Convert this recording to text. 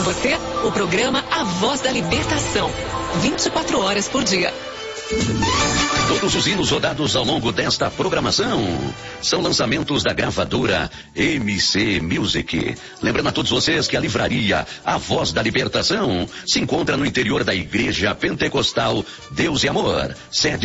você o programa A Voz da Libertação. 24 horas por dia. Todos os hinos rodados ao longo desta programação são lançamentos da gravadora MC Music. Lembrando a todos vocês que a livraria A Voz da Libertação se encontra no interior da Igreja Pentecostal Deus e Amor, sede